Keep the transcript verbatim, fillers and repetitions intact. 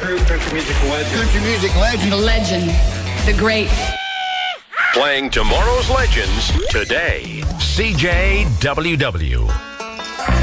true country music legend. Country music legend. The legend. The great. Playing tomorrow's legends today. C J W W.